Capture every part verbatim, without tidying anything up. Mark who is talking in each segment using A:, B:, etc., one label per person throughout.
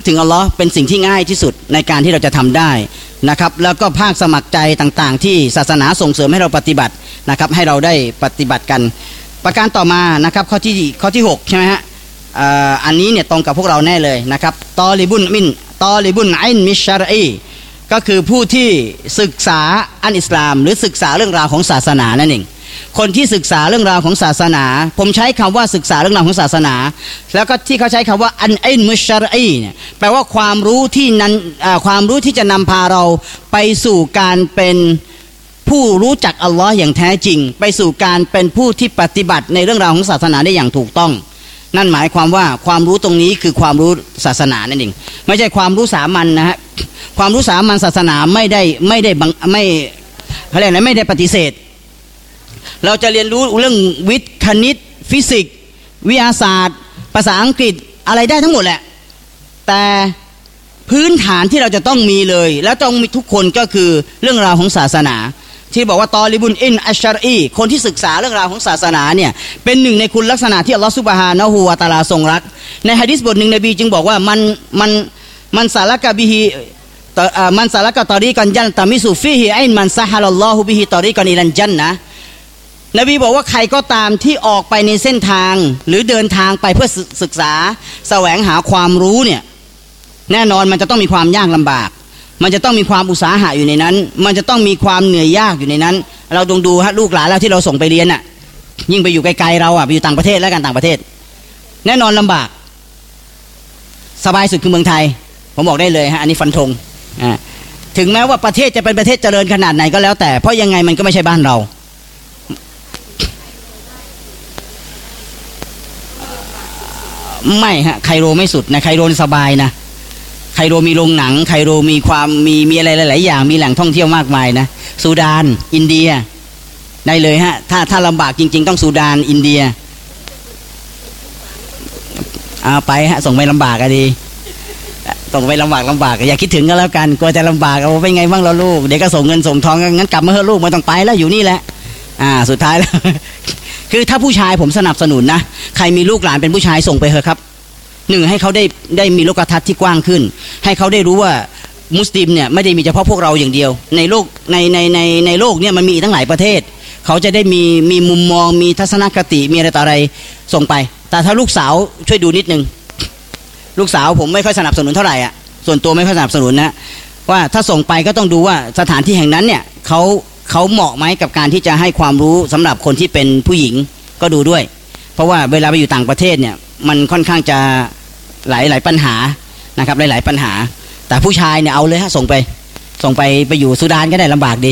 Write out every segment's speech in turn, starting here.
A: ถึงอัลลอฮ์เป็นสิ่งที่ง่ายที่สุดในการที่เราจะทำได้นะครับแล้วก็ภาคสมัครใจต่างๆที่ศาสนาส่งเสริมให้เราปฏิบัตินะครับให้เราได้ปฏิบัติกันประการต่อมานะครับข้อที่ข้อที่หกใช่ไหมฮะอันนี้เนี่ยตรงกับพวกเราแน่เลยนะครับตอลิบุนมินตอลิบุนอินมิชชัรอีก็คือผู้ที่ศึกษาอันอิสลามหรือศึกษาเรื่องราวของศาสนานั่นเองคนที่ศึกษาเรื่องราวของศาสนาผมใช้คำว่าศึกษาเรื่องราวของศาสนาแล้วก็ที่เขาใช้คำว่าอันอินมุชชัรอีเนี่ยแปลว่าความรู้ที่นั้นความรู้ที่จะนำพาเราไปสู่การเป็นผู้รู้จักอัลลอฮ์อย่างแท้จริงไปสู่การเป็นผู้ที่ปฏิบัติในเรื่องราวของศาสนาได้อย่างถูกต้องนั่นหมายความว่าความรู้ตรงนี้คือความรู้ศาสนานั่นเองไม่ใช่ความรู้สามัญ นะฮะความรู้สามัญศาสนาไม่ได้ไม่ได้ไม่เขาเรียกอะไรไม่ได้ปฏิเสธเราจะเรียนรู้เรื่องวิทย์คณิตฟิสิกส์วิทยาศาสตร์ภาษาอังกฤษอะไรได้ทั้งหมดแหละแต่พื้นฐานที่เราจะต้องมีเลยและต้องมีทุกคนก็คือเรื่องราวของศาสนาที่บอกว่าตอลิบุนอินอัชชัรอีคนที่ศึกษาเรื่องราวของศาสนาเนี่ยเป็นหนึ่งในคุณลักษณะที่อัลลอฮฺซุบฮานะฮูวะตะอาลาทรงรักในหะดีษบทหนึ่งนบีจึงบอกว่ามันมันมันสาละกะบิฮิมันสาละกะตอรีกันยันตะมิสุฟีฮิอินมันซะฮะลัลลอฮุบิฮิตอรีกันอิลันญันนะนบีบอกว่าใครก็ตามที่ออกไปในเส้นทางหรือเดินทางไปเพื่อศึกษาแสวงหาความรู้เนี่ยแน่นอนมันจะต้องมีความยากลำบากมันจะต้องมีความอุตสาหะอยู่ในนั้นมันจะต้องมีความเหนื่อยยากอยู่ในนั้นเราดงดูฮะลูกหลานเราที่เราส่งไปเรียนอ่ะยิ่งไปอยู่ไกลๆเราอ่ะไปอยู่ต่างประเทศแล้วกันต่างประเทศแน่นอนลำบากสบายสุดคือเมืองไทยผมบอกได้เลยฮะอันนี้ฟันธงอ่าถึงแม้ว่าประเทศจะเป็นประเทศเจริญขนาดไหนก็แล้วแต่เพราะยังไงมันก็ไม่ใช่บ้านเราไม่ฮะไคโรไม่สุดนะไคโรสบายนะไคโรมีโรงหนังไคโรมีความมีมีอะไรหลายๆอย่างมีแหล่งท่องเที่ยวมากมายนะซูดานอินเดียได้เลยฮะถ้าถ้าลำบากจริงๆต้องซูดานอินเดียเอาไปฮะส่งไปลำบากก็ดีส่งไปลำบากลำบากอย่าคิดถึงก็แล้วกันกลัวจะลำบากเอาเป็นไงบ้างเราลูกเดี๋ยวก็ส่งเงินส่งทองงั้นกลับมาเถอะลูกไม่ต้องไปแล้วอยู่นี่แหละอ่าสุดท้ายแล้ว คือถ้าผู้ชายผมสนับสนุนนะใครมีลูกหลานเป็นผู้ชายส่งไปเถอะครับหนึ่งให้เขาได้ได้มีโลกทัศน์ที่กว้างขึ้นให้เขาได้รู้ว่ามุสลิมเนี่ยไม่ได้มีเฉพาะพวกเราอย่างเดียวในโลกในในในในโลกเนี่ยมันมีทั้งหลายประเทศเขาจะได้มีมีมุมมองมีทัศนคติมีอะไรต่ออะไรส่งไปแต่ถ้าลูกสาวช่วยดูนิดนึงลูกสาวผมไม่ค่อยสนับสนุนเท่าไหร่อ่ะส่วนตัวไม่ค่อยสนับสนุนนะว่าถ้าส่งไปก็ต้องดูว่าสถานที่แห่งนั้นเนี่ยเขาเขาเหมาะไหมกับการที่จะให้ความรู้สำหรับคนที่เป็นผู้หญิงก็ดูด้วยเพราะว่าเวลาไปอยู่ต่างประเทศเนี่ยมันค่อนข้างจะหลายหลายปัญหานะครับหลายหลายปัญหาแต่ผู้ชายเนี่ยเอาเลยฮะส่งไปส่งไปไปอยู่ซูดานก็ได้ลำบากดี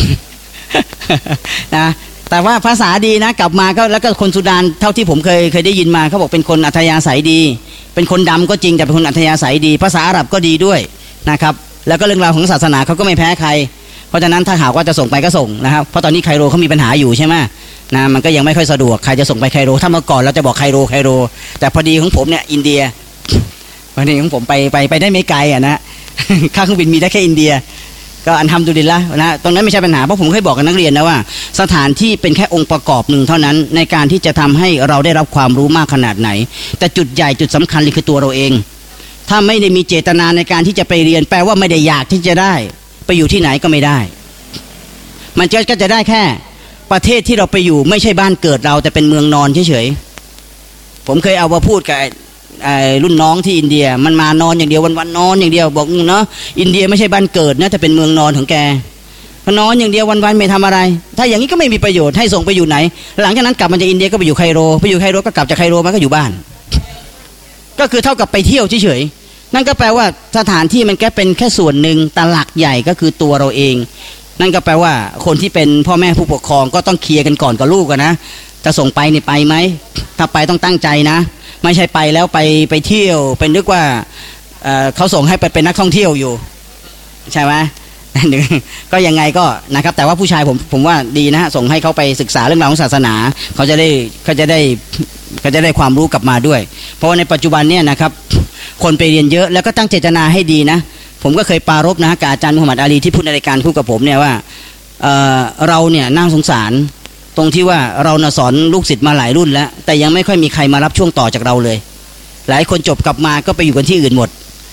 A: นะแต่ว่าภาษาดีนะกลับมาก็แล้วก็คนซูดานเท่าที่ผมเคยเคยได้ยินมาเขาบอกเป็นคนอัธยาศัยดีเป็นคนดำก็จริงแต่เป็นคนอัธยาศัยดีภาษาอาหรับก็ดีด้วยนะครับแล้วก็เรื่องราวของศาสนาเขาก็ไม่แพ้ใครเพราะฉะนั้นถ้าหากว่าจะส่งไปก็ส่งนะครับเพราะตอนนี้ไคโรเขามีปัญหาอยู่ใช่ไหมนะมันก็ยังไม่ค่อยสะดวกใครจะส่งไปไคโรถ้าเมื่อก่อนเราจะบอกไคโรไคโรแต่พอดีของผมเนี่ยอินเดียพอดีของผมไปไปไปได้ไม่ไกลอ่ะนะ ค่าเครื่องบินมีได้แค่อินเดียก็อันทำดุลิลละนะตรงนั้นไม่ใช่ปัญหาเพราะผมเคยบอกกับนักเรียนนะว่าสถานที่เป็นแค่องค์ประกอบหนึ่งเท่านั้นในการที่จะทำให้เราได้รับความรู้มากขนาดไหนแต่จุดใหญ่จุดสำคัญเลยคือตัวเราเองถ้าไม่ได้มีเจตนาในการที่จะไปเรียนแปลว่าไม่ได้อยากที่จะได้ไปอยู่ที่ไหนก็ไม่ได้มันก็จะได้แค่ประเทศที่เราไปอยู่ไม่ใช่บ้านเกิดเราแต่เป็นเมืองนอนเฉยๆผมเคยเอามาพูดกับรุ่นน้องที่อินเดียมันมานอนอย่างเดียววันๆนอนอย่างเดียวบอกเนาะอินเดียไม่ใช่บ้านเกิดนะแต่เป็นเมืองนอนของแกนอนอย่างเดียววันๆไม่ทำอะไรถ้าอย่างนี้ก็ไม่มีประโยชน์ให้ส่งไปอยู่ไหนหลังจากนั้นกลับมาจากอินเดียก็ไปอยู่ไคโรไปอยู่ไคโรก็กลับจากไคโรมาก็อยู่บ้านก็คือเท่ากับไปเที่ยวเฉยๆนั่นก็แปลว่าสถานที่มันแค่เป็นแค่ส่วนหนึ่งแต่หลักใหญ่ก็คือตัวเราเองนั่นก็แปลว่าคนที่เป็นพ่อแม่ผู้ปกครองก็ต้องเคลียร์กันก่อนกับลูกนะจะส่งไปนี่ไปไหมถ้าไปต้องตั้งใจนะไม่ใช่ไปแล้วไปไปเที่ยวเป็นนึกว่า เอ่อ เขาส่งให้ไปเป็นนักท่องเที่ยวอยู่ใช่ไหม ก็ยังไงก็นะครับแต่ว่าผู้ชายผมผมว่าดีนะฮะส่งให้เขาไปศึกษาเรื่องราวของศาสนาเขาจะได้เขาจะได้เขาจะได้ความรู้กลับมาด้วยเพราะว่าในปัจจุบันเนี่ยนะครับคนไปเรียนเยอะแล้วก็ตั้งเจตนาให้ดีนะผมก็เคยปรารภนะกับอาจารย์มุฮัมมัดอาลีที่พูดในรายการพูดกับผมเนี่ยว่า เอ่อ เราเนี่ยน่าสงสารตรงที่ว่าเราน่ะสอนลูกศิษย์มาหลายรุ่นแล้วแต่ยังไม่ค่อยมีใครมารับช่วงต่อจากเราเลยหลายคนจบกลับมาก็ไปอยู่กันที่อื่นหมด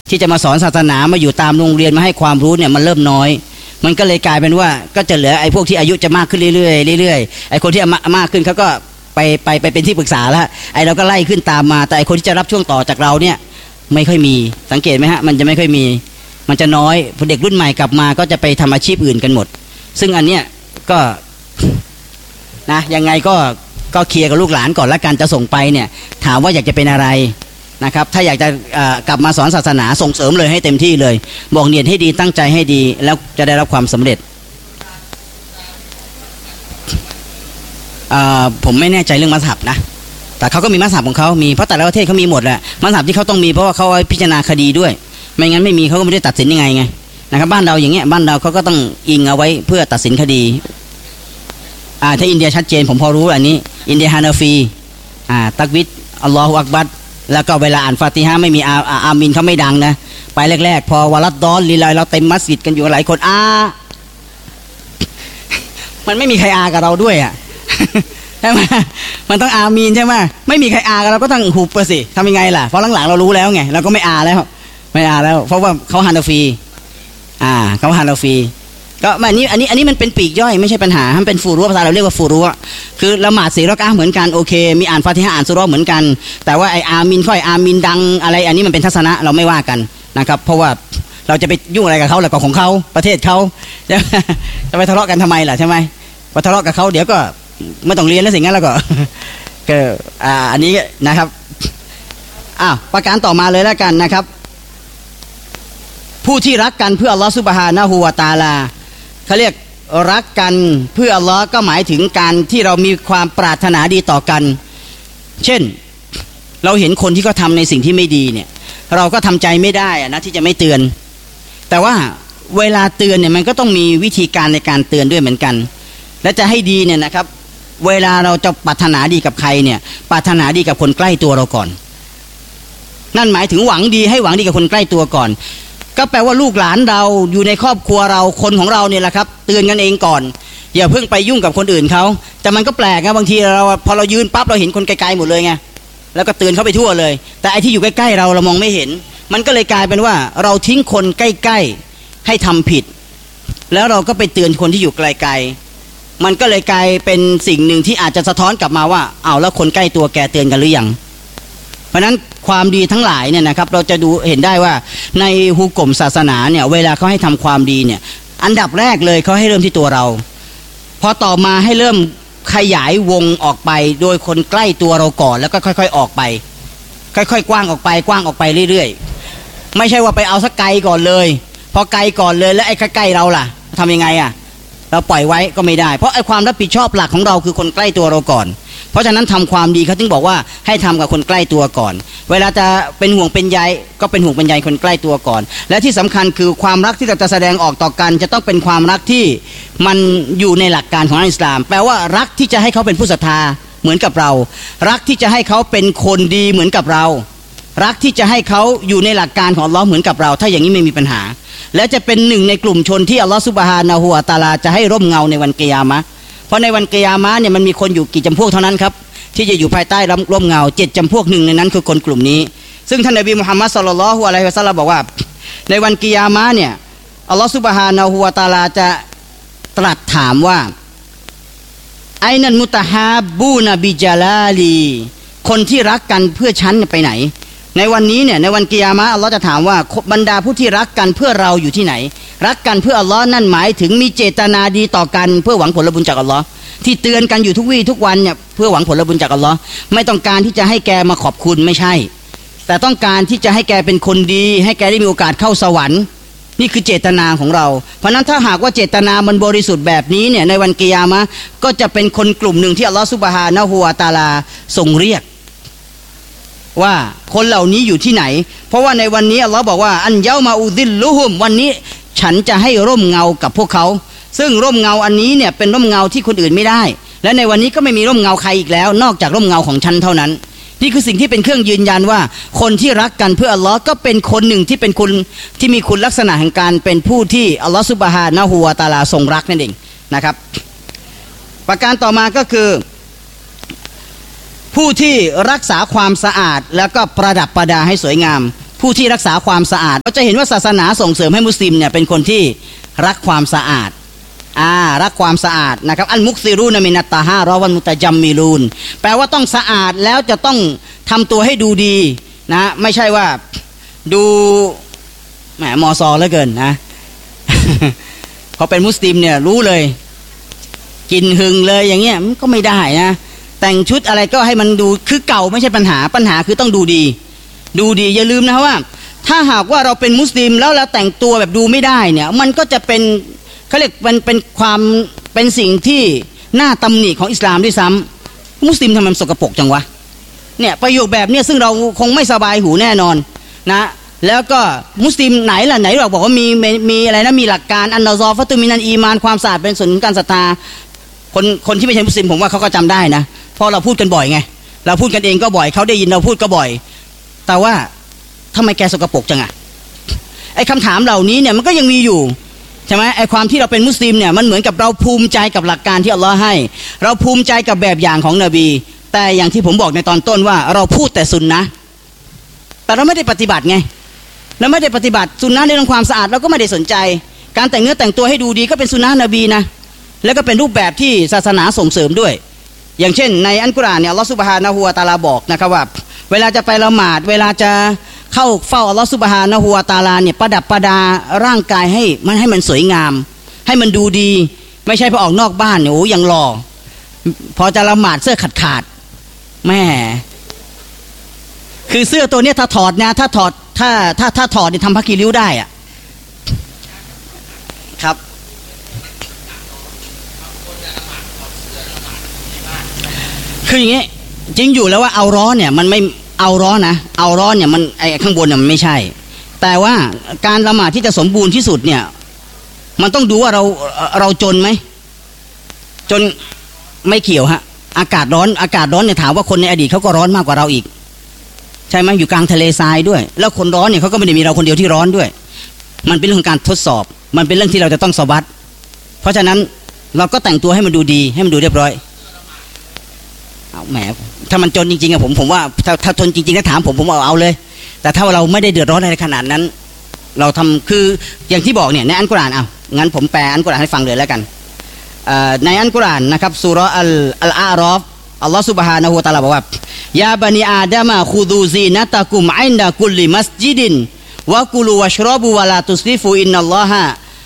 A: ที่จะมาสอนศาสนามาอยู่ตามโรงเรียนมาให้ความรู้เนี่ยมันเริ่มน้อยมันก็เลยกลายเป็นว่าก็จะเหลือไอ้พวกที่อายุจะมากขึ้นเรื่อยๆเรื่อยๆไอ้คนที่มากขึ้นเขาก็ไปไปไปเป็นที่ปรึกษาแล้วไอ้เราก็ไล่ขึ้นตามมาแต่ไอ้คนที่จะรับช่วงต่อจากเราเนี่ยไม่ค่อยมีสังเกตไหมฮะมันจะไม่ค่อยมีมันจะน้อยพอเด็กรุ่นใหม่กลับมาก็จะไปทำอาชีพอื่นกันหมดซึ่งอันเนี้ยก็นะยังไงก็ก็เคลียร์กับลูกหลานก่อนละกันจะส่งไปเนี่ยถามว่าอยากจะเป็นอะไรนะครับถ้าอยากจะกลับมาสอนศาสนาส่งเสริมเลยให้เต็มที่เลยบอกเนียดให้ดีตั้งใจให้ดีแล้วจะได้รับความสำเร็จผมไม่แน่ใจเรื่องมัสฮับนะแต่เขาก็มีมัสฮับของเขามีเพราะแต่ละประเทศเขามีหมดแหละมัสฮับที่เขาต้องมีเพราะว่าเขาพิจารณาคดีด้วยไม่งั้นไม่มีเขาก็ไม่ได้ตัดสินยังไงไงนะครับบ้านเราอย่างเงี้ยบ้านเราเขาก็ต้องอิงเอาไว้เพื่อตัดสินคดีอ่าถ้าอินเดียชัดเจนผมพอรู้อันนี้อินเดียฮานาฟีอ่าตักวิดอัลลอฮฺอักบัรแล้วก็เวลาอ่านฟาติฮะไม่มีอาอามินเขาไม่ดังนะไปแรกๆพอวะลัดดอนลีลายเราเต็มมัสยิดกันอยู่หลายคนอามันไม่มีใครอากับเราด้วยอ่ะใช่ไหมมันต้องอามีนใช่ไหมไม่มีใครอากับเราก็ต้องหุบไปสิทำยังไงล่ะเพราะหลังๆเรารู้แล้วไงเราก็ไม่อาแล้วไม่อาแล้วเพราะว่าเขาฮานาฟีอ่าเขาฮานาฟีก็อันนี้อันนี้อันนี้มันเป็นปีกย่อยไม่ใช่ปัญหามันเป็นฟูรุภาษาเราเรียกว่าฟูรุคือละหมาดสี่รอกะห์เหมือนกันโอเคมีอ่านฟาติฮะอ่านซูเราะห์เหมือนกันแต่ว่าไออามินค่อยอามินดังอะไรอันนี้มันเป็นทัศนะเราไม่ว่ากันนะครับเพราะว่าเราจะไปยุ่งอะไรกับเขาหรือกับของเขาประเทศเขาจะไปทะเลาะกันทำไมล่ะใช่ไหมพอทะเลาะกับเขาเดี๋ยวก็ไม่ต้องเรียนแล้วสิ่งนั้นแล้วก็ก็อ่าอันนี้นะครับอ้าวประการต่อมาเลยแล้วกันนะครับผู้ที่รักกันเพื่ออัลลอฮฺซุบฮานะฮูวะตะอาลาเขาเรียกรักกันเพื่ออัลลอฮ์ก็หมายถึงการที่เรามีความปรารถนาดีต่อกันเช่นเราเห็นคนที่เขาทำในสิ่งที่ไม่ดีเนี่ยเราก็ทำใจไม่ได้นะที่จะไม่เตือนแต่ว่าเวลาเตือนเนี่ยมันก็ต้องมีวิธีการในการเตือนด้วยเหมือนกันและจะให้ดีเนี่ยนะครับเวลาเราจะปรารถนาดีกับใครเนี่ยปรารถนาดีกับคนใกล้ตัวเราก่อนนั่นหมายถึงหวังดีให้หวังดีกับคนใกล้ตัวก่อนก็แปลว่าลูกหลานเราอยู่ในครอบครัวเราคนของเราเนี่ยแหละครับเตือนกันเองก่อนอย่าเพิ่งไปยุ่งกับคนอื่นเขาแต่มันก็แปลกนะบางทีเราพอเรายืนปั๊บเราเห็นคนไกลๆหมดเลยไงแล้วก็เตือนเขาไปทั่วเลยแต่ไอ้ที่อยู่ใกล้ๆเราเรามองไม่เห็นมันก็เลยกลายเป็นว่าเราทิ้งคนใกล้ๆให้ทำผิดแล้วเราก็ไปเตือนคนที่อยู่ไกลๆมันก็เลยกลายเป็นสิ่งหนึ่งที่อาจจะสะท้อนกลับมาว่าเอาแล้วคนใกล้ตัวแกเตือนกันหรือยังเพราะนั้นความดีทั้งหลายเนี่ยนะครับเราจะดูเห็นได้ว่าในฮุกมศาสนาเนี่ยเวลาเขาให้ทำความดีเนี่ยอันดับแรกเลยเขาให้เริ่มที่ตัวเราพอต่อมาให้เริ่มขยายวงออกไปโดยคนใกล้ตัวเราก่อนแล้วก็ค่อยๆออกไปค่อยๆกว้างออกไปกว้างออกไปเรื่อยๆไม่ใช่ว่าไปเอาสักไกลก่อนเลยพอไกลก่อนเลยแล้วไอ้ใกล้ๆเราล่ะทำยังไงอ่ะเราปล่อยไว้ก็ไม่ได้เพราะไอ้ความรับผิดชอบหลักของเราคือคนใกล้ตัวเราก่อนเพราะฉะนั้นทำความดีเขาถึงบอกว่าให้ทำกับคนใกล้ตัวก่อนเวลาจะเป็นห่วงเป็นใยก็เป็นห่วงเป็นใยคนใกล้ตัวก่อนและที่สำคัญคือความรักที่เราจะแสดงออกต่อกันจะต้องเป็นความรักที่มันอยู่ในหลักการของอิสลามแปลว่ารักที่จะให้เขาเป็นผู้ศรัทธาเหมือนกับเรารักที่จะให้เขาเป็นคนดีเหมือนกับเรารักที่จะให้เขาอยู่ในหลักการของอัลเลาะห์เหมือนกับเราถ้าอย่างนี้ไม่มีปัญหาและจะเป็นหนึ่งในกลุ่มชนที่อัลเลาะห์ซุบฮานะฮูวะตะอาลาจะให้ร่มเงาในวันกิยามะห์เพราะในวันกิยามะห์เนี่ยมันมีคนอยู่กี่จำพวกเท่านั้นครับที่จะอยู่ภายใต้ร่มเงาเจ็ดจำพวกหนึ่งในนั้นคือคนกลุ่มนี้ซึ่งท่านนบีมุฮัมมัดศ็อลลัลลอฮุอะลัยฮิวะซัลลัมบอกว่าในวันกิยามะห์เนี่ยอัลเลาะห์ซุบฮานะฮูวะตะอาลาจะตรัสถามว่าไอนันมุตะฮาบูนบิจาลาลีคนที่รักกันเพื่อฉันไปไหนในวันนี้เนี่ยในวันกิยามะห์อัลเลาะห์จะถามว่าบรรดาผู้ที่รักกันเพื่อเราอยู่ที่ไหนรักกันเพื่ออัลเลาะห์นั่นหมายถึงมีเจตนาดีต่อกันเพื่อหวังผลบุญจากอัลเลาะห์ที่เตือนกันอยู่ทุกวี่ทุกวันเนี่ยเพื่อหวังผลบุญจากอัลเลาะห์ไม่ต้องการที่จะให้แกมาขอบคุณไม่ใช่แต่ต้องการที่จะให้แกเป็นคนดีให้แกได้มีโอกาสเข้าสวรรค์นี่คือเจตนาของเราเพราะนั้นถ้าหากว่าเจตนามันบริสุทธิ์แบบนี้เนี่ยในวันกิยามะห์ก็จะเป็นคนกลุ่มหนึ่งที่อัลเลาะห์ซุบฮานะฮูวะตะอาลาทรงเรียกว่าคนเหล่านี้อยู่ที่ไหนเพราะว่าในวันนี้อัลเลาะห์บอกว่าอันเยามาอูซิลลุฮุมวันนี้ฉันจะให้ร่มเงากับพวกเขาซึ่งร่มเงาอันนี้เนี่ยเป็นร่มเงาที่คนอื่นไม่ได้และในวันนี้ก็ไม่มีร่มเงาใครอีกแล้วนอกจากร่มเงาของฉันเท่านั้นนี่คือสิ่งที่เป็นเครื่องยืนยันว่าคนที่รักกันเพื่ออัลเลาะห์ก็เป็นคนหนึ่งที่เป็นคุณที่มีคุณลักษณะแห่งการเป็นผู้ที่อัลเลาะห์ซุบฮานะฮูวะตะอาลาทรงรักนั่นเองนะครับประการต่อมาก็คือผู้ที่รักษาความสะอาดแล้วก็ประดับประดาให้สวยงามผผู้ที่รักษาความสะอาดเราจะเห็นว่าศาสนาส่งเสริมให้มุสลิมเนี่ยเป็นคนที่รักความสะอาดอ่ารักความสะอาดนะครับอัลมุกซิรูนมินัตตาฮารอวันมุตะจัมมิลูนแปลว่าต้องสะอาดแล้วจะต้องทำตัวให้ดูดีนะไม่ใช่ว่าดูแหมมอซอเหลือเกินนะ พอเป็นมุสลิมเนี่ยรู้เลยกินหึงเลยอย่างเงี้ยมันก็ไม่ได้นะแต่งชุดอะไรก็ให้มันดูคือเก่าไม่ใช่ปัญหาปัญหาคือต้องดูดีดูดีอย่าลืมนะว่าถ้าหากว่าเราเป็นมุสลิมแล้วเราแต่งตัวแบบดูไม่ได้เนี่ยมันก็จะเป็นเขาเรียกมันเป็นความเป็นสิ่งที่น่าตำหนิของอิสลามด้วยซ้ำมุสลิมทำไมมันสกปรกจังวะเนี่ยประโยคแบบนี้ซึ่งเราคงไม่สบายหูแน่นอนนะแล้วก็มุสลิมไหนล่ะไหนเราบอกว่ามีมีอะไรนะมีหลักการอันนอซอฟะตุมินันอีมานความสะอาดเป็นส่วนของการศรัทธาคนคนที่ไม่ใช่มุสลิมผมว่าเขาก็จำได้นะเพราะเราพูดกันบ่อยไงเราพูดกันเองก็บ่อยเขาได้ยินเราพูดก็บ่อยแต่ว่าทำไมแกสกปรกจังอะไอ้คำถามเหล่านี้เนี่ยมันก็ยังมีอยู่ใช่ไหมไอ้ความที่เราเป็นมุสลิมเนี่ยมันเหมือนกับเราภูมิใจกับหลักการที่อัลลอฮ์ให้เราภูมิใจกับแบบอย่างของนบีแต่อย่างที่ผมบอกในตอนต้นว่าเราพูดแต่ซุนนะห์แต่เราไม่ได้ปฏิบัติไงเราไม่ได้ปฏิบัติซุนนะห์ในเรื่องความสะอาดเราก็ไม่ได้สนใจการแต่งเนื้อแต่งตัวให้ดูดีก็เป็นซุนนะห์นบีนะแล้วก็เป็นรูปแบบที่ศาสนาส่งเสริมด้วยอย่างเช่นในอัลกุรอานเนี่ยอัลลอฮฺซุบฮานะฮูวะตะอาลาบอกนะครับว่าเวลาจะไปละหมาดเวลาจะเข้าเฝ้าอัลลอฮฺซุบฮานะฮูวะตะอาลาเนี่ยประดับประดาร่างกายให้มันให้มันสวยงามให้มันดูดีไม่ใช่พอออกนอกบ้านเนี่ยโอ้ยังหล่อพอจะละหมาดเสื้อขาดขาดแม่คือเสื้อตัวเนี้ยถ้าถอดนะถ้าถอดถ้าถ้าถ้าถอดเนี่ยทำพักกีริ้วได้อะครับคืออย่างงี้จริงอยู่แล้วว่าเอาร้อนเนี่ยมันไม่เอาร้อนนะเอาร้อนเนี่ยมันไอ้ข้างบนเนี่ยมันไม่ใช่แต่ว่าการละหมาดที่จะสมบูรณ์ที่สุดเนี่ยมันต้องดูว่าเราเราจนไหมจนไม่เกี่ยวฮะอากาศร้อนอากาศร้อนเนี่ยถามว่าคนในอดีตเขาก็ร้อนมากกว่าเราอีกใช่ไหมอยู่กลางทะเลทรายด้วยแล้วคนร้อนเนี่ยเขาก็ไม่ได้มีเราคนเดียวที่ร้อนด้วยมันเป็นเรื่องของการทดสอบมันเป็นเรื่องที่เราจะต้องสบัดเพราะฉะนั้นเราก็แต่งตัวให้มันดูดีให้มันดูเรียบร้อยเอาแหมถ้ามันจนจริงๆอะผมผมว่าถ้าถ้าทนจริงๆถ้าถามผมผมเอาเอาเลยแต่ถ้าเราไม่ได้เดือดร้อนอะไรขนาดนั้นเราทำคืออย่างที่บอกเนี่ยในอัลกุรอานเอางั้นผมแปลอัลกุรอานให้ฟังเลยแล้วกันในอัลกุรอานนะครับซูเราะห์อัลอัลอาอรอฟอัลลอฮฺซุบฮานะฮูวะตะอาลาบอกว่ายาบันีอาดามะคุดูซีนะตะกุมอินดะกุลลิมัสจิดินวะกุลูวัชรอบูวะลาตุสริฟูอินนัลลอฮะ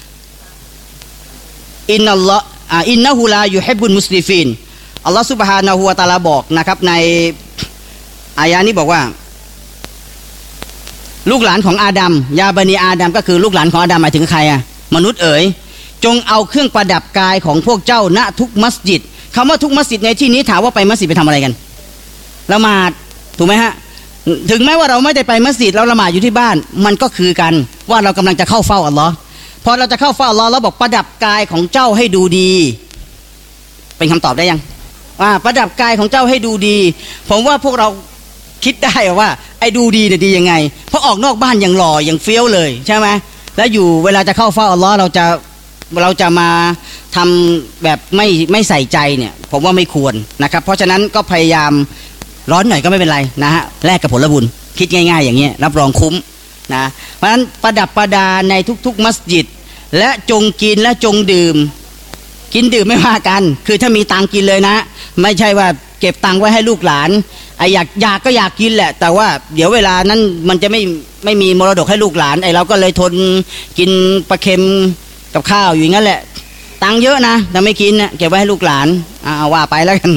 A: อินนัลลอฮะอินนะฮูลายุฮิบบุลมุสลิฟีนอัลลอฮฺซุบฮานะฮูวะตะอาลาบอกนะครับในอายะนี้บอกว่าลูกหลานของอาดัมยาบันีอาดัมก็คือลูกหลานของอาดัมหมายถึงใครอะมนุษย์เอ๋ยจงเอาเครื่องประดับกายของพวกเจ้าณทุกมัสยิดคำว่าทุกมัสยิดในที่นี้ถามว่าไปมัสยิดไปทำอะไรกันละหมาดถูกไหมฮะถึงแม้ว่าเราไม่ได้ไปมัสยิดเราละหมาดอยู่ที่บ้านมันก็คือกันว่าเรากำลังจะเข้าเฝ้าอัลลอฮ์พอเราจะเข้าเฝ้าอัลลอฮ์เราบอกประดับกายของเจ้าให้ดูดีเป็นคำตอบได้ยังว่าประดับกายของเจ้าให้ดูดีผมว่าพวกเราคิดได้ว่าไอ้ดูดีเนี่ยดียังไงเพราะออกนอกบ้านยังหล่อยังเฟี้ยวเลยใช่ไหมแล้วอยู่เวลาจะเข้าเฝ้าอัลลอฮ์เราจะเราจะมาทำแบบไม่ไม่ใส่ใจเนี่ยผมว่าไม่ควรนะครับเพราะฉะนั้นก็พยายามร้อนหน่อยก็ไม่เป็นไรนะฮะแลกกับผลบุญคิดง่ายๆอย่างเงี้ยรับรองคุ้มนะเพราะฉะนั้นประดับประดาในทุกๆมัสยิดและจงกินและจงดื่มกินดื่มไม่ว่ากันคือถ้ามีตังกินเลยนะไม่ใช่ว่าเก็บตังไว้ให้ลูกหลานไอ้อยากอยากก็อยากกินแหละแต่ว่าเดี๋ยวเวลานั้นมันจะไม่ไม่มีมรดกให้ลูกหลานไอ้เราก็เลยทนกินปลาเค็มกับข้าวอยู่อย่างนั้นแหละตังเยอะนะแต่ไม่กินนะเก็บไว้ให้ลูกหลานเอาว่าไปแล้วกัน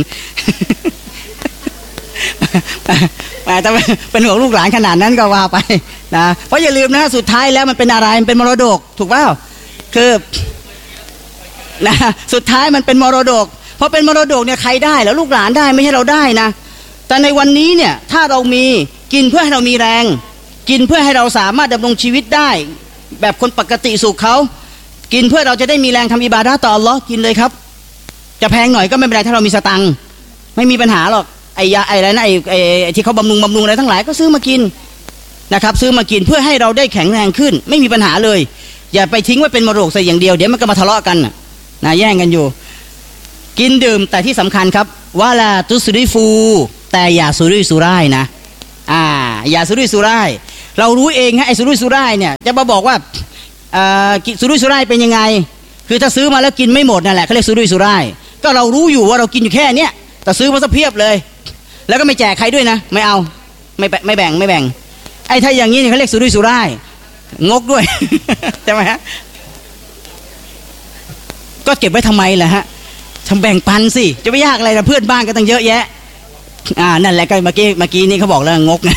A: แต่เป็นห่วงลูกหลานขนาดนั้นก็ว่าไปนะเพราะอย่าลืมนะสุดท้ายแล้วมันเป็นอะไรมันเป็นมรดกถูกเปล่าคือนะสุดท้ายมันเป็นมรดกเพราะเป็นมรดกเนี่ยใครได้แล้วลูกหลานได้ไม่ใช่เราได้นะแต่ในวันนี้เนี่ยถ้าเรามีกินเพื่อให้เรามีแรงกินเพื่อให้เราสามารถดำรงชีวิตได้แบบคนปกติสุขเขากินเพื่อเราจะได้มีแรงทำอิบาดะห์ต่ออัลเลาะห์กินเลยครับจะแพงหน่อยก็ไม่เป็นไรถ้าเรามีสตังค์ไม่มีปัญหาหรอกไอ้ยาไอ้อะไรนะไอ้ไอ้ที่เขาบำรุงบำรุงอะไรทั้งหลายก็ซื้อมากินนะครับซื้อมากินเพื่อให้เราได้แข็งแรงขึ้นไม่มีปัญหาเลยอย่าไปทิ้งไว้เป็นมรดกซะอย่างเดียวเดี๋ยวมันก็มาทะเลาะกันนะแย่งกันอยู่กินดื่มแต่ที่สำคัญครับวะลาตุสริฟูแต่อย่าสุรุ่ยสุร่ายนะอ่าอย่าสุรุ่ยสุร่ายเรารู้เองฮะไอ้สุรุ่ยสุร่ายเนี่ยจะมาบอกว่าสุรุ่ยสุร่ายเป็นยังไงคือถ้าซื้อมาแล้วกินไม่หมดนั่นแหละเขาเรียกสุรุ่ยสุร่ายก็เรารู้อยู่ว่าเรากินอยู่แค่เนี้ยแต่ซื้อมาซะเพียบเลยแล้วก็ไม่แจกใครด้วยนะไม่เอาไม่ไม่แบ่งไม่แบ่งไอ้ถ้าอย่างนี้เนี่ยเขาเรียกสุรุ่ยสุร่ายงกด้วย ใช่ไหมฮะก็เก็บไว้ทำไมล่ะฮะทำแบ่งปันสิจะไม่ยากอะไรนะเพื่อนบ้านก็ตั้งเยอะแยะอ่านั่นแหละก็เมื่อกี้เมื่อกี้นี่เขาบอกแล้วงกนะ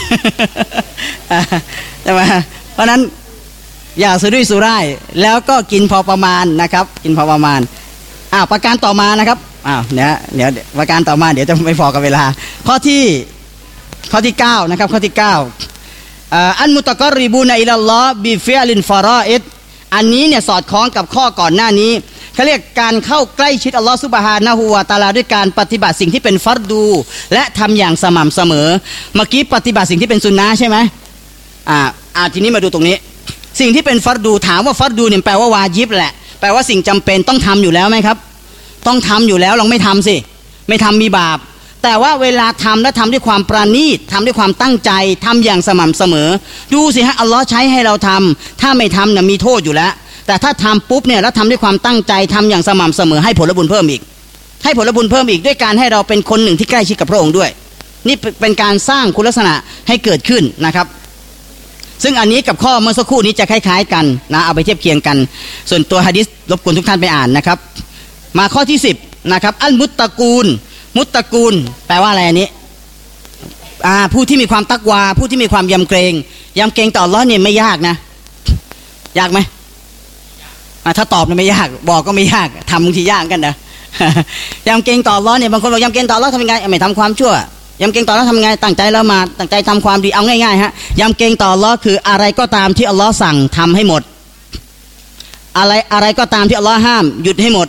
A: ใช่ไหมเพราะนั้นอย่าสุรุ่ยสุร่ายแล้วก็กินพอประมาณนะครับกินพอประมาณอ้าวประการต่อมานะครับอ้าวเดี๋ยวเดี๋ยวประการต่อมาเดี๋ยวจะไม่พอกับเวลาข้อที่ข้อที่เก้านะครับข้อที่เก้าอันมุตะกอริบูนอิลลัลลอฮ์บิฟิอลินฟารออิดอันนี้เนี่ยสอดคล้องกับข้อก่อนหน้านี้เขาเรียกการเข้าใกล้ชิดอัลลอฮ์ซุบฮานะฮูวะตะอาลาด้วยการปฏิบัติสิ่งที่เป็นฟัรดูและทำอย่างสม่ำเสมอเมื่อกี้ปฏิบัติสิ่งที่เป็นซุนนะห์ใช่ไหมอ่าอ่าทีนี้มาดูตรงนี้สิ่งที่เป็นฟัรดูถามว่าฟัรดูเนี่ยแปลว่าวาญิบแหละแปลว่าสิ่งจำเป็นต้องทำอยู่แล้วไหมครับต้องทำอยู่แล้วลองไม่ทำสิไม่ทำมีบาปแต่ว่าเวลาทำและทำด้วยความปราณีตทำด้วยความตั้งใจทำอย่างสม่ำเสมอดูสิฮะอัลลอฮ์ใช้ให้เราทำถ้าไม่ทำเนี่ยมีโทษอยู่แล้วแต่ถ้าทำปุ๊บเนี่ยแล้วทำด้วยความตั้งใจทำอย่างสม่ำเสมอให้ผลบุญเพิ่มอีกให้ผลบุญเพิ่มอีกด้วยการให้เราเป็นคนหนึ่งที่ใกล้ชิดกับพระองค์ด้วยนี่เป็นการสร้างคุณลักษณะให้เกิดขึ้นนะครับซึ่งอันนี้กับข้อเมื่อสักครู่นี้จะคล้ายๆกันนะเอาไปเทียบเคียงกันส่วนตัวหะดีษรบกวนทุกท่านไปอ่านนะครับมาข้อที่สิบนะครับอัลมุตตะกูลมุตตะกูลแปลว่าอะไรอันนี้อ่าผู้ที่มีความตักวาผู้ที่มีความยำเกรงยำเกรงต่ออัลเลาะห์เนี่ยไม่ยากนะยากไหมอ่าถ้าตอบเนี่ยไม่ยากบอกก็ไม่ยากทำบางทียากกันนะ ยำเกรงต่ออัลเลาะห์เนี่ยบางคนบอกยำเกรงต่ออัลเลาะห์ทำยังไงไม่ทำความชั่วยำเกรงต่ออัลเลาะห์ทำยังไงตั้งใจละหมาดตั้งใจทำความดีเอาง่ายๆฮะยำเกรงต่ออัลเลาะห์คืออะไรก็ตามที่อัลเลาะห์สั่งทำให้หมดอะไรอะไรก็ตามที่อัลเลาะห์ห้ามหยุดให้หมด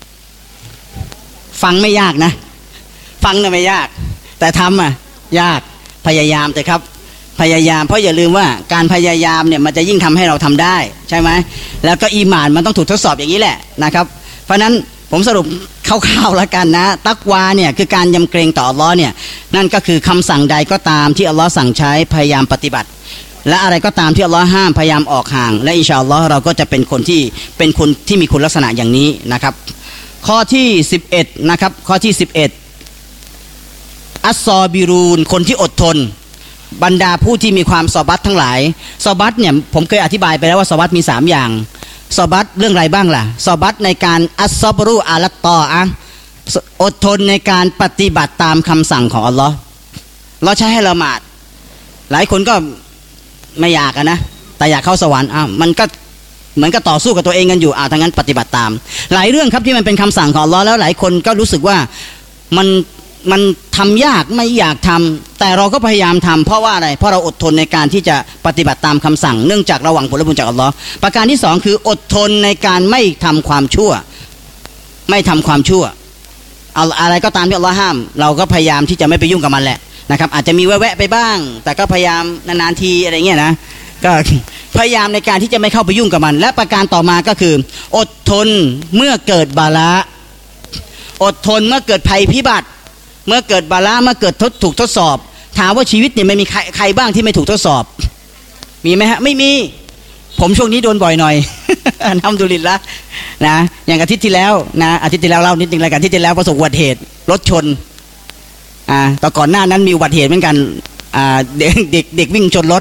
A: ฟังไม่ยากนะฟังน่ะไม่ยากแต่ทำอ่ะยากพยายามเถอะครับพยายามเพราะอย่าลืมว่าการพยายามเนี่ยมันจะยิ่งทำให้เราทำได้ใช่ไหมแล้วก็อีหม่านมันต้องถูกทดสอบอย่างนี้แหละนะครับเพราะนั้นผมสรุปคร่าวๆแล้วกันนะตักวาเนี่ยคือการยำเกรงต่ออัลเลาะห์เนี่ยนั่นก็คือคำสั่งใดก็ตามที่อัลเลาะห์สั่งใช้พยายามปฏิบัติและอะไรก็ตามที่อัลเลาะห์ห้ามพยายามออกห่างและอินชาอัลลอฮ์เราก็จะเป็นคนที่เป็นคนที่มีคุณลักษณะอย่างนี้นะครับข้อที่สิบเอ็ดนะครับข้อที่สิบเอ็ดอัสซอบิรูนคนที่อดทนบรรดาผู้ที่มีความซอบัตทั้งหลายซอบัตเนี่ยผมเคยอธิบายไปแล้วว่าซอบัตมีสามอย่างซอบัตเรื่องอะไรบ้างล่ะซอบัตในการอัสซอบรูอาลัตตออะอดทนในการปฏิบัติตามคำสั่งของอัลลอฮ์เราใช้ให้ละหมาดหลายคนก็ไม่อยากนะแต่อยากเข้าสวรรค์อ้าวมันก็เหมือนกับต่อสู้กับตัวเองกันอยู่อ่าทั้งนั้นปฏิบัติตามหลายเรื่องครับที่มันเป็นคำสั่งของอัลเลาะห์แล้วหลายคนก็รู้สึกว่ามันมันทำยากไม่อยากทำแต่เราก็พยายามทำเพราะว่าอะไรเพราะเราอดทนในการที่จะปฏิบัติตามคำสั่งเนื่องจากเราหวังผลบุญจากอัลเลาะห์ประการที่สองคืออดทนในการไม่ทำความชั่วไม่ทำความชั่วอะไรก็ตามที่อัลเลาะห์ห้ามเราก็พยายามที่จะไม่ไปยุ่งกับมันแหละนะครับอาจจะมีแวะๆไปบ้างแต่ก็พยายามนานๆทีอะไรเงี้ยนะก็พยายามในการที่จะไม่เข้าไปยุ่งกับมันและประการต่อมาก็คืออดทนเมื่อเกิดบาละอดทนเมื่อเกิดภัยพิบัติเมื่อเกิดบาละเมื่อเกิดทดถูกทดสอบถามว่าชีวิตเนี่ยไม่มีใครใครบ้างที่ไม่ถูกทดสอบมีไหมฮะไม่มีผมช่วงนี้โดนบ่อยหน่อย อัลฮัมดุลิลละห์นะอย่างอาทิตย์ที่แล้วนะอาทิตย์ที่แล้วเล่านิดนึงรายการอาทิตย์ที่แล้วประสบอุบัติเหตุรถชนอ่าต่อก่อนหน้านั้นมีอุบัติเหตุเหมือนกันอ่าเด็กเด็กเด็กวิ่งชนรถ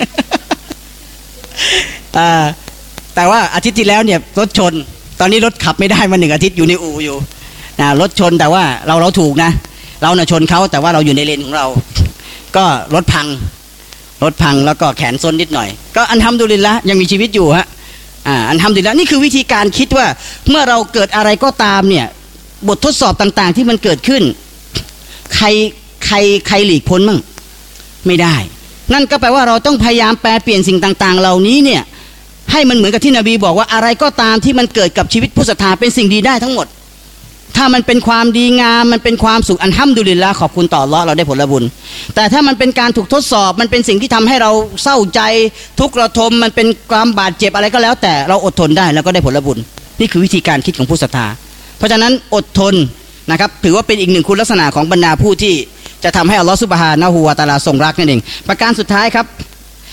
A: แต่ว่าอาทิตย์ที่แล้วเนี่ยรถชนตอนนี้รถขับไม่ได้มาหนึ่งอาทิตย์อยู่ในอู่อยู่นะรถชนแต่ว่าเราเราถูกนะเราน่ะชนเขาแต่ว่าเราอยู่ในเลนของเราก็รถพังรถพังแล้วก็แขนซ้นนิดหน่อยก็อัลฮัมดุลิลละห์ยังมีชีวิตอยู่ฮะอ่าอัลฮัมดุลิลละห์นี่คือวิธีการคิดว่าเมื่อเราเกิดอะไรก็ตามเนี่ยบททดสอบต่างๆที่มันเกิดขึ้นใครใครใครหลีกพ้นมั่งไม่ได้นั่นก็แปลว่าเราต้องพยายามแปลเปลี่ยนสิ่งต่างๆเหล่านี้เนี่ยให้มันเหมือนกับที่นบีบอกว่าอะไรก็ตามที่มันเกิดกับชีวิตผู้ศรัทธาเป็นสิ่งดีได้ทั้งหมดถ้ามันเป็นความดีงามมันเป็นความสุขอัลฮัมดุลิลละห์ขอบคุณต่ออัลเลาะห์เราได้ผลบุญแต่ถ้ามันเป็นการถูกทดสอบมันเป็นสิ่งที่ทำให้เราเศร้าใจทุกข์ระทมมันเป็นความบาดเจ็บอะไรก็แล้วแต่เราอดทนได้แล้วก็ได้ผลบุญนี่คือวิธีการคิดของผู้ศรัทธาเพราะฉะนั้นอดทนนะครับถือว่าเป็นอีกหนึ่งคุณลักษณะของบรรดาผู้ที่จะทำให้อัลลอฮฺซุบฮานะฮูวะตะอาลาทรงรักนั่นเองประการสุดท้ายครับ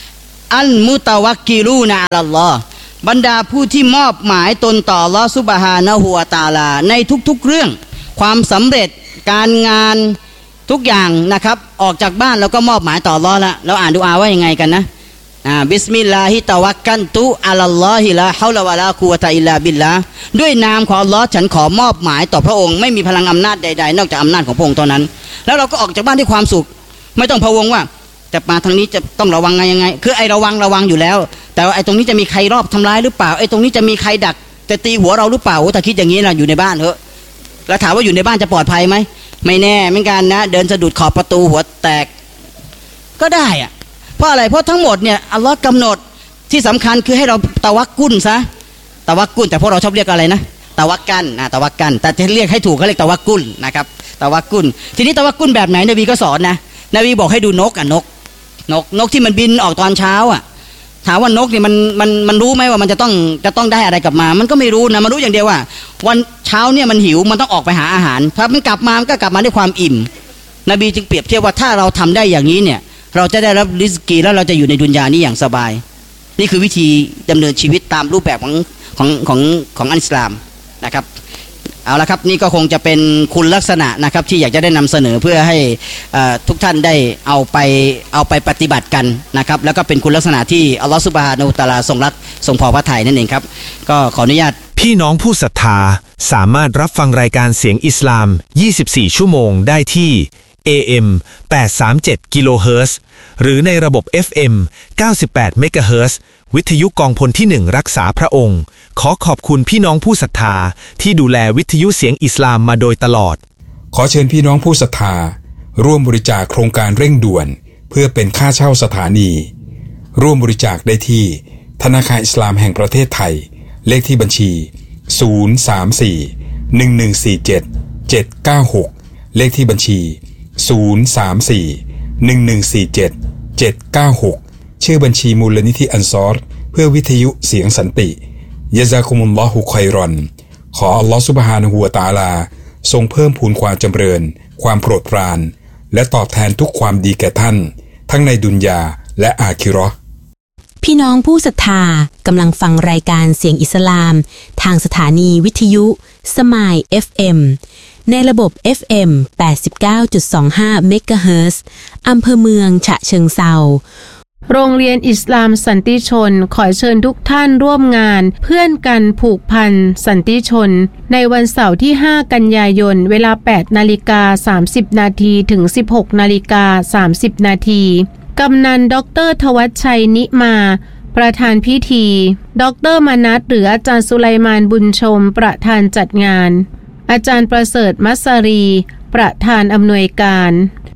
A: อัลมุตะวักกิลูนะอัลลอฮ์บรรดาผู้ที่มอบหมายตนต่ออัลเลาะห์ซุบฮานะฮูวะตะอาลาในทุกๆเรื่องความสำเร็จการงานทุกอย่างนะครับออกจากบ้านแล้วก็มอบหมายต่ออัลเลาะห์ละเราอ่านดุอาว่ายังไงกันนะอ่าบิสมิลลาฮิตะวักกันตุอัลลอฮิลาฮาวละวะลากุวะตะอิลลาบิลลาด้วยนามของอัลเลาะห์ฉันขอมอบหมายต่อพระองค์ไม่มีพลังอำนาจใดๆนอกจากอำนาจของพระองค์เท่านั้นแล้วเราก็ออกจากบ้านด้วยความสุขไม่ต้องพะวงว่าจะมาทางนี้จะต้องระวังไงยังไงคือไอ้ระวังระวังอยู่แล้วแต่ว่าไอ้ตรงนี้จะมีใครรอบทำร้ายหรือเปล่าไอ้ตรงนี้จะมีใครดักจะตีหัวเราหรือเปล่าถ้าคิดอย่างนี้นะอยู่ในบ้านเถอะแล้วถามว่าอยู่ในบ้านจะปลอดภัยไหมไม่แน่เหมือนกันนะเดินสะดุดขอบประตูหัวแตกก็ได้อะเพราะอะไรเพราะทั้งหมดเนี่ยอัลลอฮ์กำหนดที่สำคัญคือให้เราตะวักกุลซะตะวักกุลแต่พวกเราชอบเรียกอะไรนะตะวักกันนะตะวักกันแต่ที่เรียกให้ถูกเขาเรียกตะวักกุลนะครับตะวักกุลทีนี้ตะวักกุลแบบไหนนบีก็สอนนะนบีบอกให้ดูนกอ่ะนกนกนกที่มันบินออกตอนเช้าอ่ะถามว่านกเนี่ยมันมันมันรู้ไหมว่ามันจะต้องจะต้องได้อะไรกลับมามันก็ไม่รู้นะมันรู้อย่างเดียวว่าวันเช้าเนี่ยมันหิวมันต้องออกไปหาอาหารถ้ามันกลับมามันก็กลับมาด้วยความอิ่มนบีจึงเปรียบเทียบว่าถ้าเราทำได้อย่างนี้เนี่ยเราจะได้รับริสกีแล้วเราจะอยู่ในดุนยานี้อย่างสบายนี่คือวิธีดำเนินชีวิตตามรูปแบบของของของของอัลอิสลามนะครับเอาละครับนี่ก็คงจะเป็นคุณลักษณะนะครับที่อยากจะได้นำเสนอเพื่อให้ทุกท่านได้เอาไปเอาไปปฏิบัติกันนะครับแล้วก็เป็นคุณลักษณะที่อัลลอฮฺซุบฮานะฮูวะตะอาลาทรงรักทรงพอพระทัยนั่นเองครับก็ขออนุญาต
B: พี่น้องผู้ศรัทธาสามารถรับฟังรายการเสียงอิสลามยี่สิบสี่ชั่วโมงได้ที่ เอ เอ็ม แปดร้อยสามสิบเจ็ด กิโลเฮิรตซ์หรือในระบบ เอฟ เอ็ม เก้าสิบแปด เมกะเฮิรตซ์วิทยุกองพลที่หนึ่งรักษาพระองค์ขอขอบคุณพี่น้องผู้ศรัทธาที่ดูแลวิทยุเสียงอิสลามมาโดยตลอด
C: ขอเชิญพี่น้องผู้ศรัทธาร่วมบริจาคโครงการเร่งด่วนเพื่อเป็นค่าเช่าสถานีร่วมบริจาคได้ที่ธนาคารอิสลามแห่งประเทศไทยเลขที่บัญชีศูนย์ สาม สี่ หนึ่ง หนึ่ง สี่ เจ็ด เจ็ด เก้า หกเลขที่บัญชีศูนย์ สาม สี่ หนึ่ง หนึ่ง สี่ เจ็ด เจ็ด เก้า หกชื่อบัญชีมูลนิธิอันซอรเพื่อวิทยุเสียงสันติยะซากุมุลลอฮุค็อยรอนขออัลลอฮฺซุบฮานะฮูวะตะอาลาทรงเพิ่มพูนความจำเริญความโปรดปรานและตอบแทนทุกความดีแก่ท่านทั้งในดุนยาและอาคิเราะห์
D: พี่น้องผู้ศรัทธากำลังฟังรายการเสียงอิสลามทางสถานีวิทยุสมาย เอฟ เอ็ม ในระบบ เอฟ เอ็ม แปดสิบเก้าจุดสองห้า เมกะเฮิรตซ์อำเภอเมืองฉะเชิงเทราโรงเรียนอิสลามสันติชนขอเชิญทุกท่านร่วมงานเพื่อนกันผูกพันสันติชนในวันเสาร์ที่ห้ากันยายนเวลา แปดนาฬิกาสามสิบนาทีถึง สิบหกนาฬิกาสามสิบนาทีกำนันดร.ทวัชชัยนิมาประธานพิธีดร.มนัสหรืออาจารย์สุไลมานบุญชมประธานจัดงานอาจารย์ประเสริฐมัสรีประธานอำนวยการ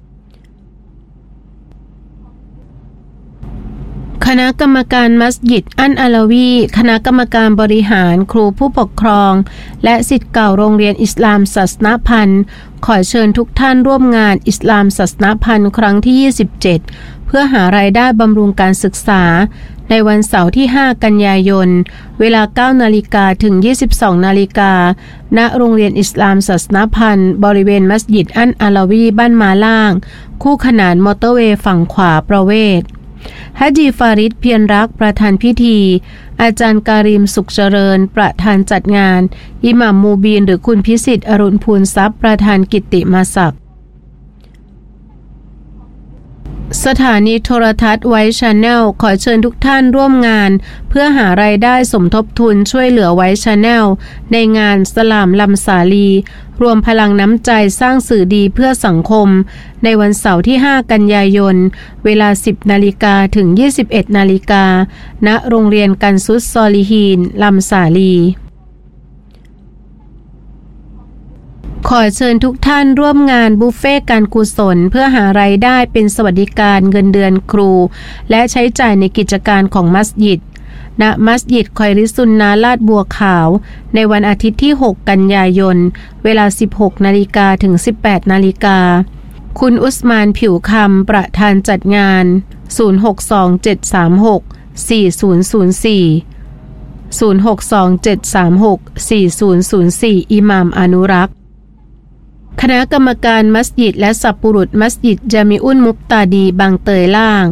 D: คณะกรรมการมัสยิดอันอาลาวีคณะกรรมการบริหารครูผู้ปกครองและศิษย์เก่าโรงเรียนอิสลามศาสนพันธ์ขอเชิญทุกท่านร่วมงานอิสลามศาสนพันธ์ครั้งที่ยี่สิบเจ็ดเพื่อหารายได้บำรุงการศึกษาในวันเสาร์ที่ห้ากันยายนเวลา เก้านาฬิกาถึง ยี่สิบสองนาฬิกาณโรงเรียนอิสลามศาสนพันธ์บริเวณมัสยิดอันอาลาวีบ้านมาล่างคู่ขนานมอเตอร์เวย์ฝั่งขวาประเวศฮะจีฟาริดเพียรรักประธานพิธีอาจารย์การิมสุขเจริญประธานจัดงานอิหม่ามมูบีนหรือคุณพิสิทธิ์อรุณพูนทรัพย์ประธานกิตติมาศักดิ์สถานีโทรทัศน์ไวท์ชาแนลขอเชิญทุกท่านร่วมงานเพื่อหารายได้สมทบทุนช่วยเหลือไวท์ชาแนลในงานสลามลำสาลีรวมพลังน้ำใจสร้างสื่อดีเพื่อสังคมในวันเสาร์ที่ห้ากันยายนเวลา สิบนาฬิกาถึง ยี่สิบเอ็ดนาฬิกาณโรงเรียนกันซุสซอลิฮีนลำสาลีขอเชิญทุกท่านร่วมงานบุฟเฟ่การกุศลเพื่อหารายได้เป็นสวัสดิการเงินเดือนครูและใช้จ่ายในกิจการของมัสยิดณมัสยิดคอยริซุนนาลาดบัวขาวในวันอาทิตย์ที่หกกันยายนเวลา สิบหกนาฬิกาถึง สิบแปดนาฬิกาคุณอุสมานผิวคำประธานจัดงานศูนย์ หก สอง เจ็ด สาม หก สี่ ศูนย์ ศูนย์ สี่ ศูนย์ หก สอง เจ็ด สาม หก สี่ ศูนย์ ศูนย์ สี่อิหม่ามอนุรักษ์คณะกรรมการมัสยิดและสัพปุรุษมัสยิดจามิอุนมุฟตาดีบางเตยล่าง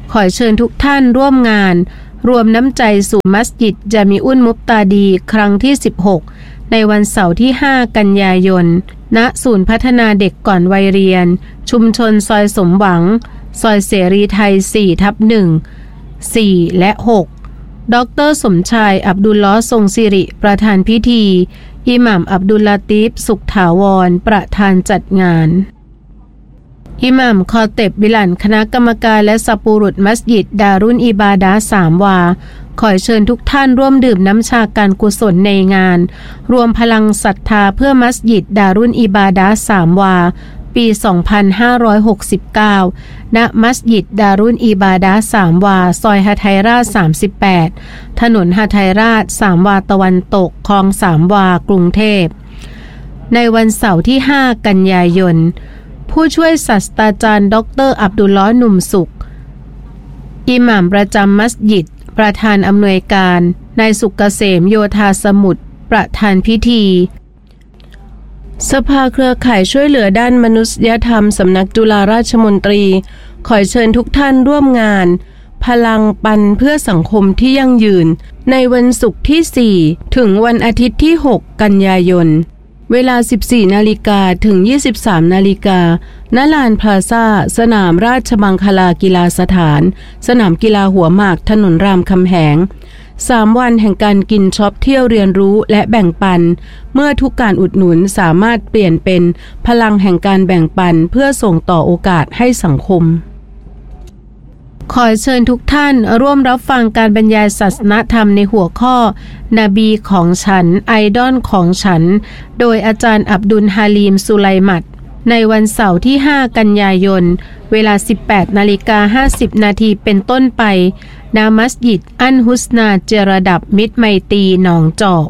E: ขอเชิญทุกท่านร่วมงานรวมน้ำใจสู่มัสยิดจามิอุลมุตตาดีครั้งที่สิบหกในวันเสาร์ที่ห้ากันยายนณศูนย์พัฒนาเด็กก่อนวัยเรียนชุมชนซอยสมหวังซอยเสรีไทย สี่ทับหนึ่ง สี่ และหกดร.สมชายอับดุลลอฮ์ทรงสิริประธานพิธีอิหม่ามอับดุลลาตีฟสุขถาวรประธานจัดงานอิหม่ามคอเต็บบิลันคณะกรรมการและสัปุรุษมัสยิดดารุนอิบาดะห์สามวาขอเชิญทุกท่านร่วมดื่มน้ำชาการกุศลในงานรวมพลังศรัทธาเพื่อมัสยิดดารุนอิบาดะห์สามวาปี สองพันห้าร้อยหกสิบเก้า ณ มัสยิดดารุนอิบาดะห์สามวาซอยหทัยราชสามสิบแปดถนนหทัยราชสามวาตะวันตกคลองสามวากรุงเทพในวันเสาร์ที่ห้ากันยายนผู้ช่วยศาสตราจารย์ดร.อับดุลลอฮ์หนุ่มสุขอิหม่ามประจำมัสยิดประธานอำนวยการนายสุกเกษมโยธาสมุทรประธานพิธีสภาเครือข่ายช่วยเหลือด้านมนุษยธรรมสำนักจุฬาราชมนตรีขอเชิญทุกท่านร่วมงานพลังปันเพื่อสังคมที่ยั่งยืนในวันศุกร์ที่สี่ถึงวันอาทิตย์ที่หกกันยายนเวลา สิบสี่นาฬิกา ถึง ยี่สิบสามนาฬิกา ณ ลานพลาซ่าสนามราชมังคลากีฬาสถานสนามกีฬาหัวหมากถนนรามคำแหงสามวันแห่งการกินช็อปเที่ยวเรียนรู้และแบ่งปันเมื่อทุกการอุดหนุนสามารถเปลี่ยนเป็นพลังแห่งการแบ่งปันเพื่อส่งต่อโอกาสให้สังคมขอเชิญทุกท่านร่วมรับฟังการบรรยายศาสนธรรมในหัวข้อนบีของฉันไอดอลของฉันโดยอาจารย์อับดุลฮาลีมสุไลมัดในวันเสาร์ที่ห้ากันยายนเวลา สิบแปดนาฬิกาห้าสิบนาทีเป็นต้นไปณ มัสยิดอันฮุสนาเจรดับมิตรไมตรีหนองจอก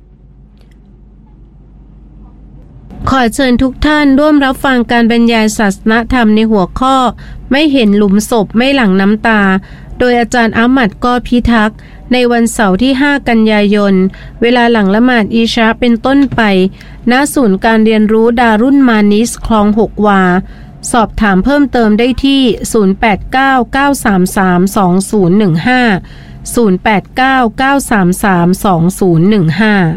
E: ขอเชิญทุกท่านร่วมรับฟังการบรรยายศาสนธรรมในหัวข้อไม่เห็นหลุมศพไม่หลั่งน้ำตาโดยอาจารย์อามัดกอพิทักษ์ในวันเสาร์ที่ห้ากันยายนเวลาหลังละหมาดอีชาเป็นต้นไปณศูนย์การเรียนรู้ดารุนมานิสคลองหกวาสอบถามเพิ่มเติมได้ที่ศูนย์ แปด เก้า เก้า สาม สาม สอง ศูนย์ หนึ่ง ห้า ศูนย์ แปด เก้า เก้า สาม สาม สอง ศูนย์ หนึ่ง ห้า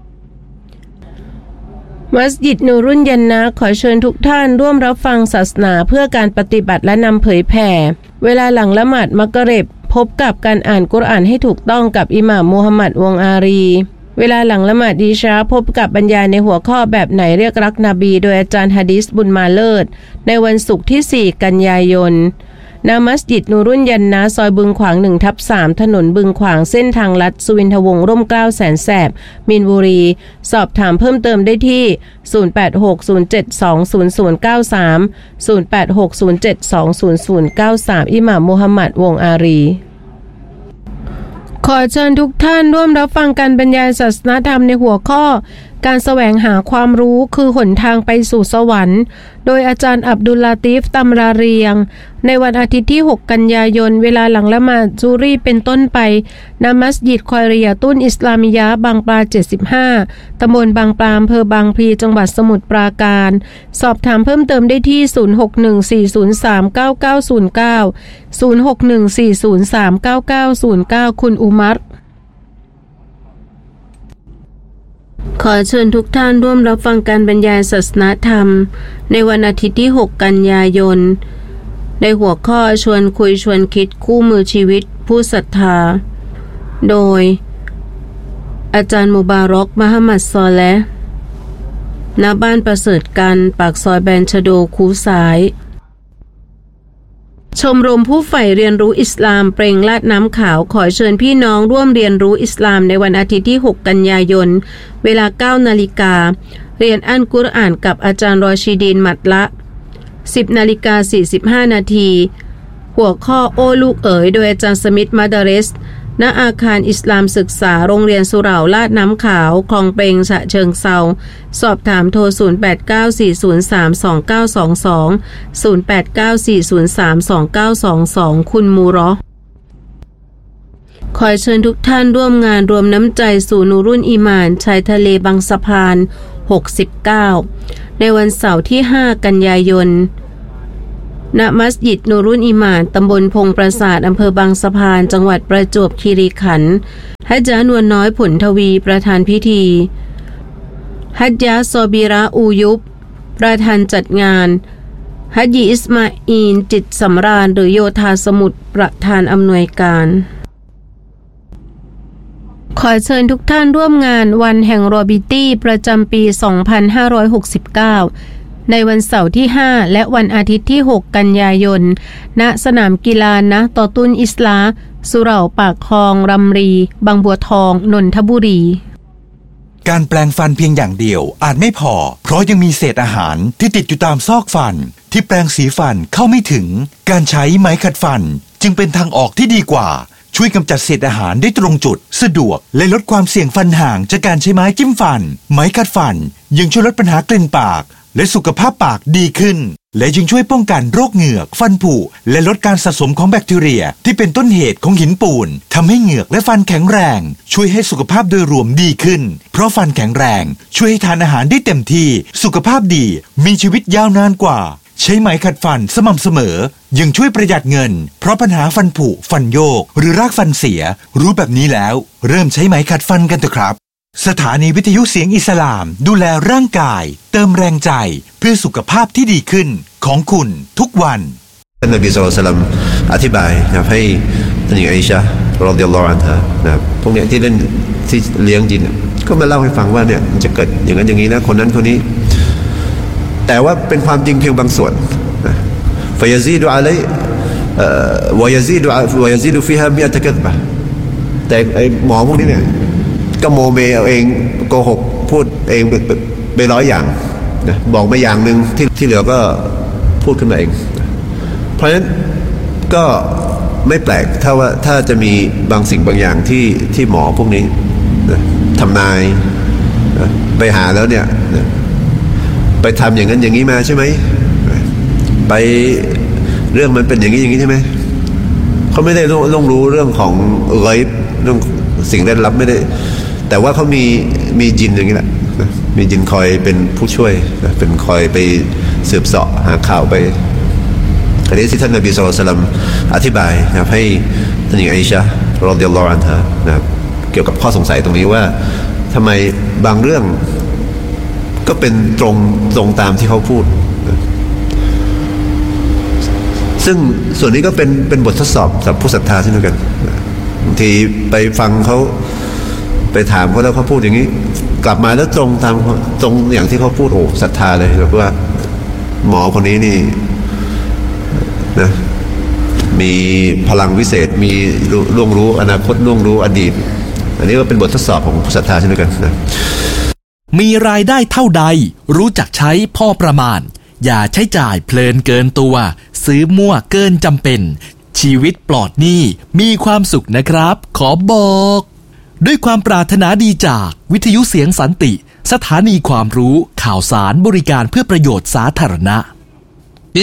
E: มัสยิดนูรุนยันนะขอเชิญทุกท่านร่วมรับฟังศาสนาเพื่อการปฏิบัติและนำเผยแผ่เวลาหลังละหมาดมักริบพบกับการอ่านกุรอานให้ถูกต้องกับอิหม่ามมูฮัมหมัดวงอารีเวลาหลังละหมาดอีชาพบกับบรรยายในหัวข้อแบบไหนเรียกรักนบีโดยอาจารย์ฮะดีษบุญมาเลิศในวันศุกร์ที่สี่กันยายนณ มัสยิดนูรุนยันนะซอยบึงขวาง หนึ่งทับสาม ถนนบึงขวางเส้นทางลัดสุวินทวงศ์ร่มเกล้าแสนแสบมีนบุรีสอบถามเพิ่มเติมได้ที่ศูนย์ แปด หก ศูนย์ เจ็ด สอง ศูนย์ ศูนย์ เก้า สาม ศูนย์ แปด หก ศูนย์ เจ็ด สอง ศูนย์ ศูนย์ เก้า สาม อิหม่ามมูฮัมหมัดวงอารีขอเชิญทุกท่านร่วมรับฟังการบรรยายศาสนธรรมในหัวข้อการแสวงหาความรู้คือหนทางไปสู่สวรรค์โดยอาจารย์อับดุลลาตีฟตำราเรียงในวันอาทิตย์ที่หกกันยายนเวลาหลังละหมาดซูรีเป็นต้นไปณ มัสยิดคอยริยะตุนอิสลามิยะห์บางปลาเจ็ดสิบห้าตำบลบางปลาอำเภอบางพลีจังหวัดสมุทรปราการสอบถามเพิ่มเติมได้ที่ศูนย์ หก หนึ่ง สี่ ศูนย์ สาม เก้า เก้า ศูนย์ เก้า ศูนย์ หก หนึ่ง สี่ ศูนย์ สาม เก้า เก้า ศูนย์ เก้าคุณอุมัรขอเชิญทุกท่านร่วมรับฟังการบรรยายศาสนธรรมในวันอาทิตย์ที่หกกันยายนในหัวข้อชวนคุยชวนคิดคู่มือชีวิตผู้ศรัทธาโดยอาจารย์มุบารอกมะฮัมหมัดซอเลห์ณบ้านประเสริฐกันปากซอยแบนชโดคูสายชมรมผู้ใฝ่เรียนรู้อิสลามเปล่งลาดน้ำขาวขอเชิญพี่น้องร่วมเรียนรู้อิสลามในวันอาทิตย์ที่หกกันยายนเวลาเก้านาฬิกาเรียนอัลกุรอานกับอาจารย์รอชิดีนมัดละสิบนาฬิกาสี่สิบห้านาทีหัวข้อโอ้ลูกเอ๋ยโดยอาจารย์สมิธมาดาเรสณอาคารอิสลามศึกษาโรงเรียนสุเหร่าลาดน้ำขาวคลองเปงฉะเชิงเซาสอบถามโทรศูนย์ แปด เก้า สี่ ศูนย์ สาม สอง เก้า สอง สอง ศูนย์ แปด เก้า สี่ ศูนย์ สาม สอง เก้า สอง สองคุณมูรอขอเชิญทุกท่านร่วมงานรวมน้ำใจสู่นูรุนอีหม่านชายทะเลบางสะพานหกสิบเก้าในวันเสาร์ที่ห้ากันยายนณมัสยิดนูรุนอิมานตำบลพงปราสาทอำเภอบางสะพานจังหวัดประจวบคีรีขันธ์ฮัจญะนวลน้อยผลทวีประธานพิธีฮัจญะซอบีระอูยุบประธานจัดงานฮัจญีอิสมาอีนจิตสำราญหรือโยธาสมุทรประธานอำนวยการขอเชิญทุกท่านร่วมงานวันแห่งโรบิตี้ประจำปี สองพันห้าร้อยหกสิบเก้า ในวันเสาร์ที่ ห้า และวันอาทิตย์ที่ หก กันยายน ณ สนามกีฬานะตอตุนอิสลาสุเหร่าปากคลองรำรี บางบัวทอง นนทบุรี
F: การแปลงฟันเพียงอย่างเดียวอาจไม่พอเพราะยังมีเศษอาหารที่ติดอยู่ตามซอกฟันที่แปรงสีฟันเข้าไม่ถึงการใช้ไม้ขัดฟันจึงเป็นทางออกที่ดีกว่าช่วยกำจัดเศษอาหารได้ตรงจุดสะดวกและลดความเสี่ยงฟันห่างจากการใช้ไม้จิ้มฟันไม้ขัดฟันยังช่วยลดปัญหากลิ่นปากและสุขภาพปากดีขึ้นและยังช่วยป้องกันโรคเหงือกฟันผุและลดการสะสมของแบคทีเรียที่เป็นต้นเหตุของหินปูนทำให้เหงือกและฟันแข็งแรงช่วยให้สุขภาพโดยรวมดีขึ้นเพราะฟันแข็งแรงช่วยให้ทานอาหารได้เต็มที่สุขภาพดีมีชีวิตยาวนานกว่าใช้ไหมขัดฟันสม่ำเสมอยังช่วยประหยัดเงินเพราะปัญหาฟันผุฟันโยกหรือรากฟันเสียรู้แบบนี้แล้วเริ่มใช้ไหมขัดฟันกันเถอะครับสถานีวิทยุเสียงอิสลามดูแลร่างกายเติมแรงใจเพื่อสุขภาพที่ดีขึ้นของคุณทุกวัน
G: ท่านนบีศ็อลลัลลอฮุอะลัยฮิวะซัลลัมอธิบายนะครับให้ท่านหญิงอาอิชะฮ์รอฎิยัลลอฮุอันฮานะครับพวกเนี้ยที่เล่นที่เลี้ยงจินก็มาเล่าให้ฟังว่าเนี่ยมันจะเกิดอย่างนั้นอย่างนี้นะคนนั้นคนนี้แต่ว่าเป็นความจริงเพียงบางส่วนนะฟะยะซีดุอะลัยเอ่อวะยะซีดุวะยะซีดุฟีฮามิอะตะกัซบะแต่ไอ้หมอพวกนี้เนี่ยก็โมเมเอาเองโกหกพูดเองไปร้อยอย่างนะบอกมาอย่างนึงที่ที่เหลือก็พูดขึ้นมาเองเพราะฉะนั้นก็ไม่แปลกถ้าว่าถ้าจะมีบางสิ่งบางอย่างที่ที่หมอพวกนี้นะทำนายนะไปหาแล้วเนี่ยนะไปทำอย่างนั้นอย่างนี้มาใช่ไหมไปเรื่องมันเป็นอย่างนี้อย่างนี้ใช่ไหมเขาไม่ได้ต้องรู้เรื่องของไกบเรื่องสิ่งลี้ลับไม่ได้แต่ว่าเขามีมีจินอย่างนี้แหละนะมีจินคอยเป็นผู้ช่วยนะเป็นคอยไปสืบเสาะหาข่าวไปอันนี้ที่ท่านนบีศ็อลลัลลอฮุอะลัยฮิวะซัลลัมอธิบายนะครับให้ท่านหญิงอาอิชะฮ์รอฎิยัลลอฮุอันฮานะครับเกี่ยวกับข้อสงสัยตรงนี้ว่าทำไมบางเรื่องก็เป็นตรงตรงตามที่เขาพูดนะซึ่งส่วนนี้ก็เป็นเป็นบททดสอบสำหรับผู้ศรัทธาเช่นเดียวกันบางทีไปฟังเขาไปถามเขาแล้วเขาพูดอย่างนี้กลับมาแล้วตรงตามตรงอย่างที่เขาพูดโอ้ศรัทธาเลยแบบว่าหมอคนนี้นี่นะมีพลังวิเศษมีล่วงรู้อนาคตล่วงรู้อดีตอันนี้ก็เป็นบททดสอบของผู้ศรัทธาเช่นเดียวกันนะ
H: มีรายได้เท่าใดรู้จักใช้พอประมาณอย่าใช้จ่ายเพลินเกินตัวซื้อมั่วเกินจำเป็นชีวิตปลอดหนี้มีความสุขนะครับขอบอกด้วยความปรารถนาดีจากวิทยุเสียงสันติสถานีความรู้ข่าวสารบริการเพื่อประโยชน์สาธารณะ